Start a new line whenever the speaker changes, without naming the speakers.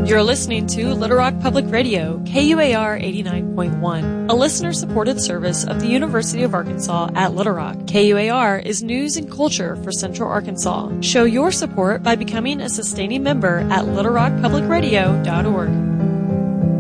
You're listening to Little Rock Public Radio, KUAR 89.1, a listener-supported service of the University of Arkansas at Little Rock. KUAR is news and culture for Central Arkansas. Show your support by becoming a sustaining member at littlerockpublicradio.org.